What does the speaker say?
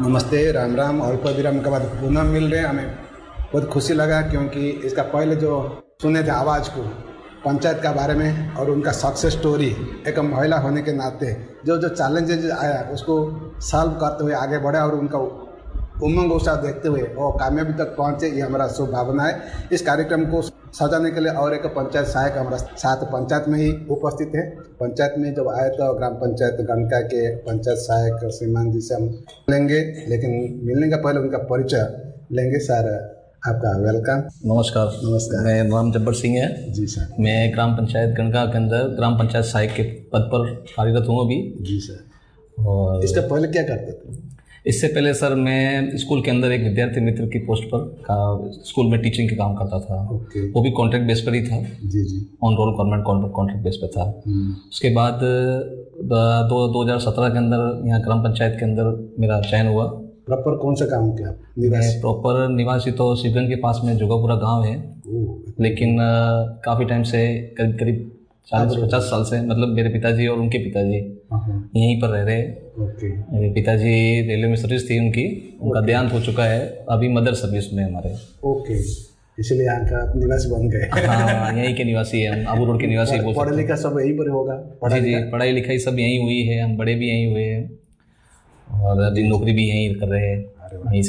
नमस्ते, राम राम। अल्प विराम के बाद पुनः मिल रहे हैं। हमें बहुत खुशी लगा क्योंकि इसका पहले जो सुने थे आवाज़ को पंचायत का बारे में और उनका सक्सेस स्टोरी, एक महिला होने के नाते जो जो चैलेंजेज आया उसको सॉल्व करते हुए आगे बढ़े और उनका उमंग उत्साह देखते हुए और कामयाबी तक पहुँचे, ये हमारा शुभ भावना है। इस कार्यक्रम को सजाने के लिए और एक पंचायत सहायक हमारा साथ पंचायत में ही उपस्थित है। पंचायत में जब आए तो ग्राम पंचायत गणका के पंचायत सहायक श्रीमान जी से हम लेंगे, लेकिन मिलने का पहले उनका परिचय लेंगे। सर, आपका वेलकम। नमस्कार। नमस्कार। मैं नाम जब्बर सिंह है जी सर। मैं ग्राम पंचायत गणका के अंदर ग्राम पंचायत सहायक के पद पर कार्यरत हूँ अभी। जी सर। और इसके पहले क्या करते थे? इससे पहले सर मैं स्कूल के अंदर एक विद्यार्थी मित्र की पोस्ट पर स्कूल में टीचिंग के काम करता था। ओके। वो भी कॉन्ट्रैक्ट बेस पर ही था। जी जी। On roll government contract base पर था। उसके बाद 2017 के अंदर यहाँ ग्राम पंचायत के अंदर मेरा चयन हुआ। प्रॉपर कौन सा गाँव के आप मैं प्रॉपर निवासी तो शिवगंज के पास में जोगापुरा गांव है, लेकिन काफ़ी टाइम से करीब 40-50 साल से मतलब मेरे पिताजी और उनके पिताजी यहीं पर रह रहे। मेरे पिताजी रेलवे में सर्विस थी उनका देहांत हो चुका है, अभी मदर सर्विस में हमारे। ओके, इसलिए यहाँ का निवासी बन गए। हाँ, यहीं के निवासी हैं हम, आबू रोड के निवासी। पढ़ा लिखा सब यहीं पर होगा? जी, पढ़ाई लिखाई सब यहीं हुई है, हम बड़े भी यहीं हुए हैं और अभी नौकरी भी यहीं कर रहे हैं, यहीं